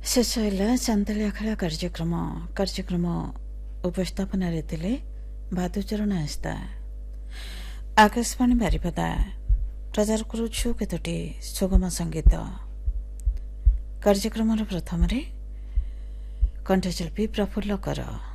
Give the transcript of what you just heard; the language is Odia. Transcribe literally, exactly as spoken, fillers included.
ଶେଷ ହେଲା ଚାନ୍ଦଳିଆ ଖେଳ କାର୍ଯ୍ୟକ୍ରମ କାର୍ଯ୍ୟକ୍ରମ ଉପସ୍ଥାପନାରେ ଥିଲେ ଭାଦୁଚରଣ ଆସ୍ଥା। ଆକାଶବାଣୀ ବାରିପଦା ପ୍ରଚାର କରୁଛୁ କେତୋଟି ସୁଗମ ସଙ୍ଗୀତ। କାର୍ଯ୍ୟକ୍ରମର ପ୍ରଥମରେ କଣ୍ଠଶିଳ୍ପୀ ପ୍ରଫୁଲ୍ଲ କର।